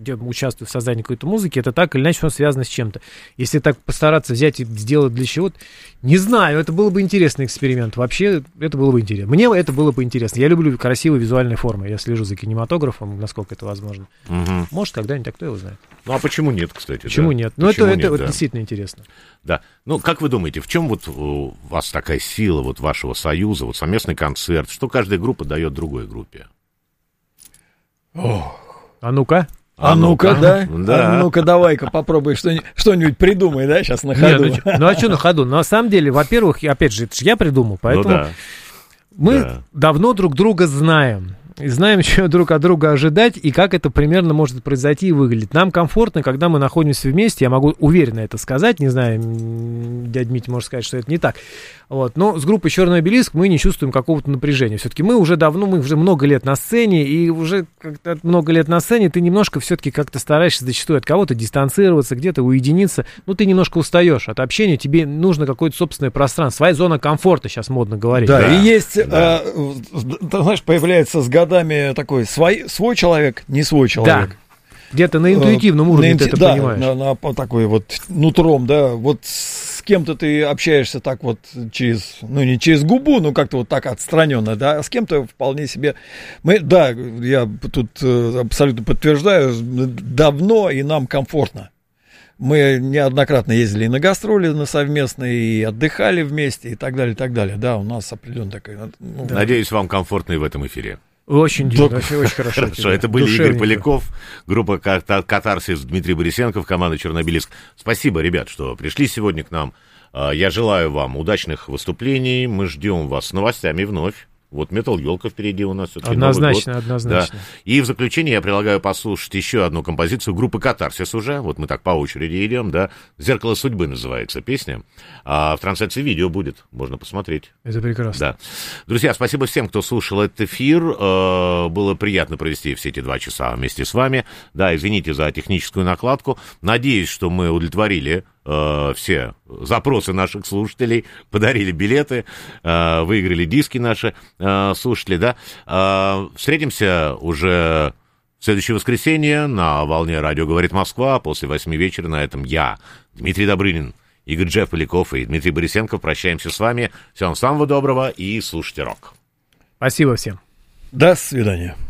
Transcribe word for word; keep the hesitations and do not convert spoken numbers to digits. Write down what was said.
участвую в создании какой-то музыки, это так или иначе он связано с чем-то. Если так постараться взять и сделать для чего-то, не знаю, это было бы интересный эксперимент. Вообще, это было бы интересно. Мне это было бы интересно. Я люблю красивые визуальные формы. Я слежу за кинематографом, насколько это возможно. Угу. Может, когда-нибудь, а кто его знает. Ну, а почему нет, кстати? Почему да? нет? Ну, это, нет, это вот да. действительно интересно. Да. Ну, как вы думаете, в чем вот у вас такая сила вот вашего союза, вот совместный концерт, что каждая группа дает другой группе? Ох. А ну-ка. А, а ну-ка, ну да? да. А ну-ка, давай-ка попробуй что-нибудь, что-нибудь придумай, да, сейчас на ходу. Не, ну, ну, а что на ходу? На самом деле, во-первых, опять же, это же я придумал, поэтому ну, да. мы да. давно друг друга знаем. И знаем, что друг от друга ожидать, и как это примерно может произойти и выглядеть. Нам комфортно, когда мы находимся вместе, я могу уверенно это сказать, не знаю, дядя Митя может сказать, что это не так. Вот. Но с группой «Черный обелиск» мы не чувствуем какого-то напряжения. Все-таки мы уже давно, мы уже много лет на сцене, и уже как-то много лет на сцене ты немножко все-таки как-то стараешься зачастую от кого-то дистанцироваться, где-то уединиться. Ну, ты немножко устаешь от общения, тебе нужно какое-то собственное пространство, своя зона комфорта, сейчас модно говорить. Да, да. и есть, да. э, ты знаешь, появляется с годами такой свой, свой человек, не свой человек. Да. Где-то на интуитивном уровне на, ты это да, понимаешь. На, на, на такой вот нутром, да, вот с кем-то ты общаешься так вот через, ну не через губу, но как-то вот так отстраненно, да, а с кем-то вполне себе. Мы, да, я тут абсолютно подтверждаю, давно и нам комфортно. Мы неоднократно ездили на гастроли на совместные, и отдыхали вместе, и так далее, и так далее. Да, у нас определенно такая... Ну, да. Надеюсь, вам комфортно и в этом эфире. Очень, да, очень, очень хорошо. Хорошо, это были Игорь Поляков, группа «Катарсис», Дмитрий Борисенков, команда «Черный обелиск». Спасибо, ребят, что пришли сегодня к нам. Я желаю вам удачных выступлений. Мы ждем вас с новостями вновь. Вот «Метал Ёлка» впереди у нас. Однозначно, однозначно. Да. И в заключение я предлагаю послушать еще одну композицию группы «Катарсис» уже. Вот мы так по очереди идем, да. «Зеркало судьбы» называется песня. А в трансляции видео будет, можно посмотреть. Это прекрасно. Да. Друзья, спасибо всем, кто слушал этот эфир. Было приятно провести все эти два часа вместе с вами. Да, извините за техническую накладку. Надеюсь, что мы удовлетворили все запросы наших слушателей, подарили билеты, выиграли диски наши слушатели, да. Встретимся уже в следующее воскресенье на волне «Радио говорит Москва» после восьми вечера. На этом я, Дмитрий Добрынин, Игорь Джефф Поляков и Дмитрий Борисенков прощаемся с вами. Всем самого доброго и слушайте рок. Спасибо всем. До свидания.